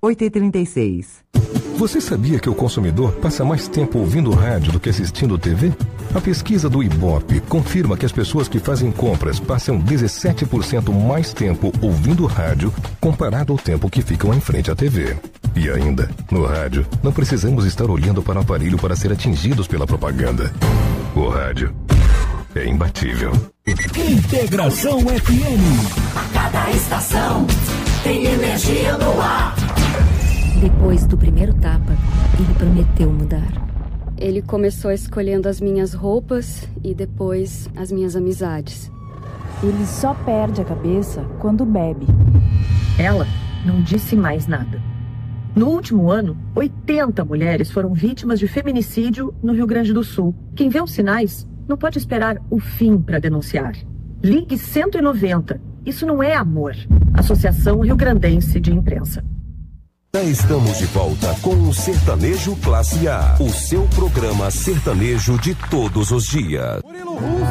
8h36. Você sabia que o consumidor passa mais tempo ouvindo rádio do que assistindo TV? A pesquisa do Ibope confirma que as pessoas que fazem compras passam 17% mais tempo ouvindo rádio comparado ao tempo que ficam em frente à TV. E ainda, no rádio, não precisamos estar olhando para o aparelho para ser atingidos pela propaganda. O rádio é imbatível. Integração FM. A cada estação tem energia no ar. Depois do primeiro tapa, ele prometeu mudar. Ele começou escolhendo as minhas roupas e depois as minhas amizades. Ele só perde a cabeça quando bebe. Ela não disse mais nada. No último ano, 80 mulheres foram vítimas de feminicídio no Rio Grande do Sul. Quem vê os sinais não pode esperar o fim para denunciar. Ligue 190. Isso não é amor. Associação Rio-Grandense de Imprensa. Já estamos de volta com o Sertanejo Classe A, o seu programa sertanejo de todos os dias.